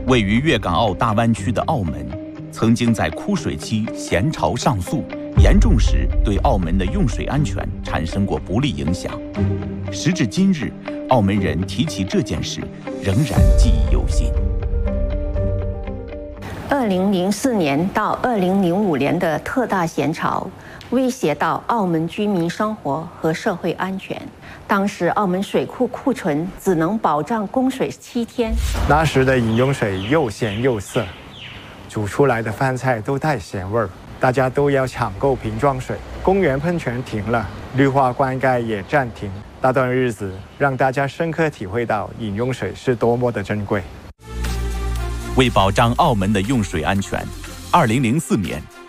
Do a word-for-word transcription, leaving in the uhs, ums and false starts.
位于粤港澳大湾区的澳门，曾经在枯水期咸潮上溯，严重时对澳门的用水安全产生过不利影响。时至今日，澳门人提起这件事，仍然记忆犹新。 二零零四年到二零零五年的特大咸潮，威胁到澳门居民生活和社会安全。当时澳门水库库存只能保障供水七天。 那时的饮用水又咸又涩，煮出来的饭菜都带咸味儿，大家都要抢购瓶装水，公园喷泉停了，绿化灌溉也暂停。那段日子让大家深刻体会到饮用水是多么的珍贵。 为保障澳门的用水安全，二零零四年